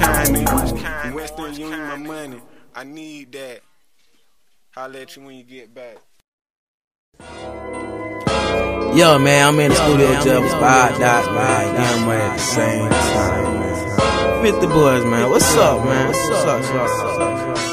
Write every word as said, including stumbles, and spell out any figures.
kindness. Western Union, my money. I need that. Holla at you when you get back. Yo, man, I'm in the studio with five dots, man. Getting money at the same time, man. fifty boys, man. What's up, man? What's up, what's up, what's up?